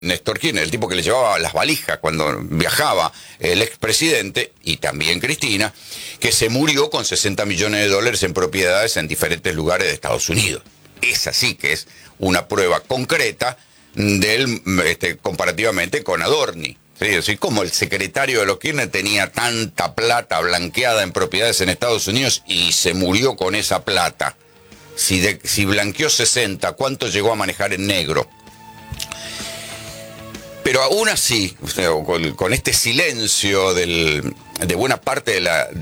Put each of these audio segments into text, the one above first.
Néstor Kirchner, el tipo que le llevaba las valijas cuando viajaba el expresidente, y también Cristina, que se murió con $60 millones en propiedades en diferentes lugares de Estados Unidos. Esa sí que es una prueba concreta comparativamente con Adorni. ¿Sí? Es decir, como el secretario de los Kirchner tenía tanta plata blanqueada en propiedades en Estados Unidos y se murió con esa plata. Si blanqueó 60, ¿cuánto llegó a manejar en negro? Pero aún así, o sea, con este silencio de buena parte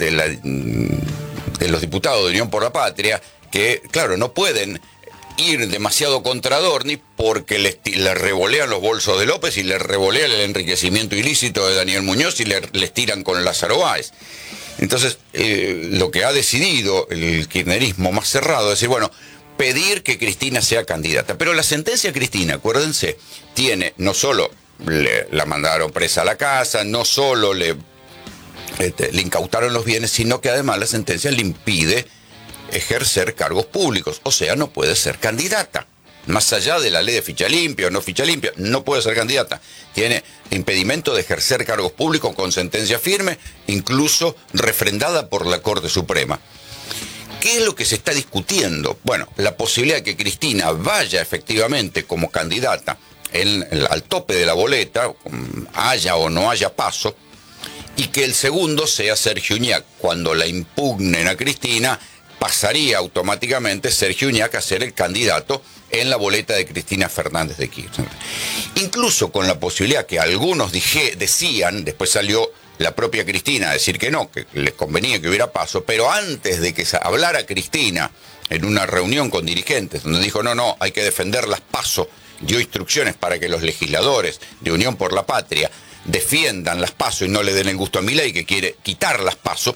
de los diputados de Unión por la Patria, que, claro, no pueden ir demasiado contra Adorni porque le revolean los bolsos de López y le revolean el enriquecimiento ilícito de Daniel Muñoz y les tiran con Lázaro Báez. Entonces, lo que ha decidido el kirchnerismo más cerrado es decir, bueno, pedir que Cristina sea candidata. Pero la sentencia Cristina, acuérdense, tiene no solo la mandaron presa a la casa, no solo le incautaron los bienes, sino que además la sentencia le impide ejercer cargos públicos, o sea, no puede ser candidata. Más allá de la ley de ficha limpia o no ficha limpia, no puede ser candidata. Tiene impedimento de ejercer cargos públicos con sentencia firme, incluso refrendada por la Corte Suprema. ¿Qué es lo que se está discutiendo? Bueno, la posibilidad de que Cristina vaya efectivamente como candidata al tope de la boleta, haya o no haya paso, y que el segundo sea Sergio Uñac. Cuando la impugnen a Cristina, pasaría automáticamente Sergio Uñac a ser el candidato en la boleta de Cristina Fernández de Kirchner. Incluso con la posibilidad que algunos decían, después salió la propia Cristina a decir que no, que les convenía que hubiera paso, pero antes de que hablara Cristina en una reunión con dirigentes, donde dijo, no, hay que defender las PASO, dio instrucciones para que los legisladores de Unión por la Patria defiendan las PASO y no le den el gusto a Milei, que quiere quitar las PASO,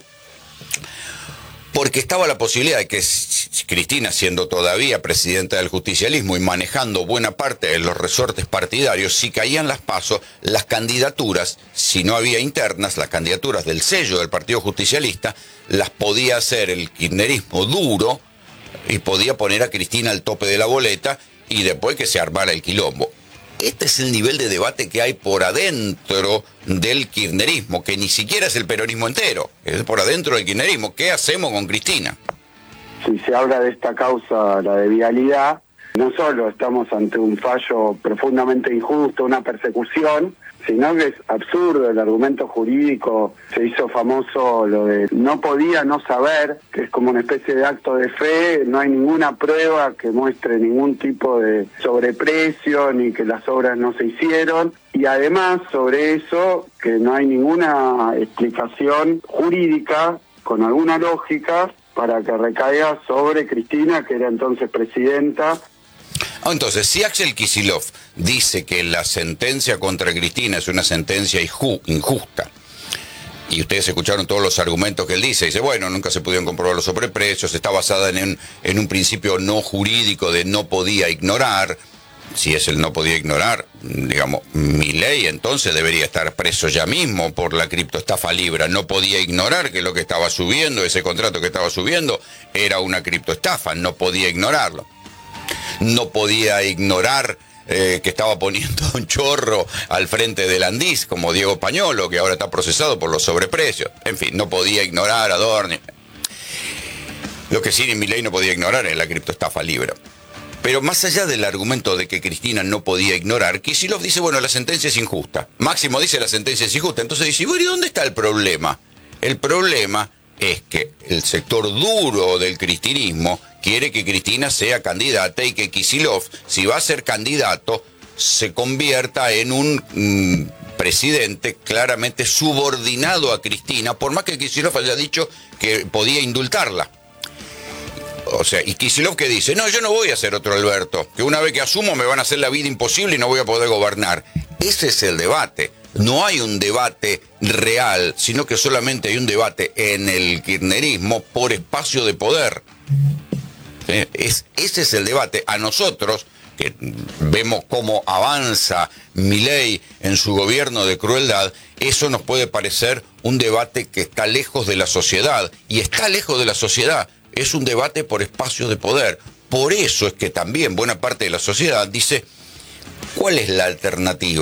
porque estaba la posibilidad de que Cristina, siendo todavía presidenta del justicialismo y manejando buena parte de los resortes partidarios, si caían las PASO, las candidaturas, si no había internas, las candidaturas del sello del Partido Justicialista, las podía hacer el kirchnerismo duro y podía poner a Cristina al tope de la boleta y después que se armara el quilombo. Este es el nivel de debate que hay por adentro del kirchnerismo, que ni siquiera es el peronismo entero, es por adentro del kirchnerismo. ¿Qué hacemos con Cristina? Si se habla de esta causa, la de vialidad, no solo estamos ante un fallo profundamente injusto, una persecución, sino que es absurdo el argumento jurídico. Se hizo famoso lo de no podía no saber, que es como una especie de acto de fe. No hay ninguna prueba que muestre ningún tipo de sobreprecio ni que las obras no se hicieron, y además sobre eso que no hay ninguna explicación jurídica con alguna lógica para que recaiga sobre Cristina, que era entonces presidenta. Entonces, si Axel Kicillof dice que la sentencia contra Cristina es una sentencia injusta, y ustedes escucharon todos los argumentos que él dice bueno, nunca se pudieron comprobar los sobreprecios, está basada en un principio no jurídico de no podía ignorar. Si es el no podía ignorar, digamos, Milei entonces debería estar preso ya mismo por la criptoestafa Libra. No podía ignorar que lo que estaba subiendo, ese contrato que estaba subiendo, era una criptoestafa, no podía ignorarlo. No podía ignorar que estaba poniendo un chorro al frente del Andís, como Diego Pañolo, que ahora está procesado por los sobreprecios. En fin, no podía ignorar a Adorni. Lo que sí Milei no podía ignorar es la criptoestafa Libra. Pero más allá del argumento de que Cristina no podía ignorar, Kicillof dice, bueno, la sentencia es injusta. Máximo dice, la sentencia es injusta. Entonces dice, bueno, ¿y dónde está el problema? El problema es que el sector duro del cristinismo quiere que Cristina sea candidata y que Kicillof, si va a ser candidato, se convierta en un presidente claramente subordinado a Cristina, por más que Kicillof haya dicho que podía indultarla. O sea, y Kicillof que dice, no, yo no voy a ser otro Alberto, que una vez que asumo me van a hacer la vida imposible y no voy a poder gobernar. Ese es el debate. No hay un debate real, sino que solamente hay un debate en el kirchnerismo por espacio de poder. Ese es el debate. A nosotros, que vemos cómo avanza Milei en su gobierno de crueldad, eso nos puede parecer un debate que está lejos de la sociedad. Y está lejos de la sociedad. Es un debate por espacio de poder. Por eso es que también buena parte de la sociedad dice, ¿Cuál es la alternativa?